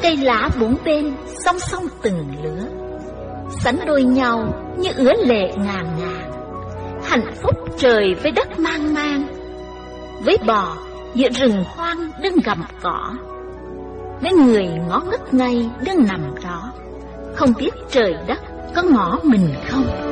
cây lá bốn bên song song từng lứa, sánh đôi nhau như ứa lệ ngàn ngàn. Hạnh phúc trời với đất mang mang, với bò giữa rừng hoang đứng gặm cỏ, với người ngó ngất ngây đứng nằm đó, không biết trời đất có ngõ mình không.